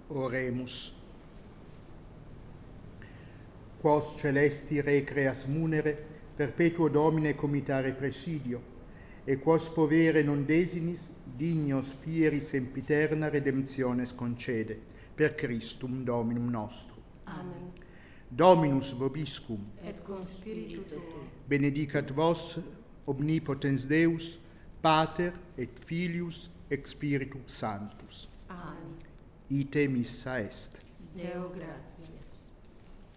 Oremus. Quos celesti recreas munere, perpetuo Domine comitare presidio, e quos povere non desinis, dignos fieri sempiterna redemptiones concede, per Christum Dominum nostrum. Amen. Dominus vobiscum, Et cum spiritu tuo. benedicat vos omnipotens Deus, Pater et Filius et Spiritus Sanctus. Amen. Ite missa est. Deo gratias.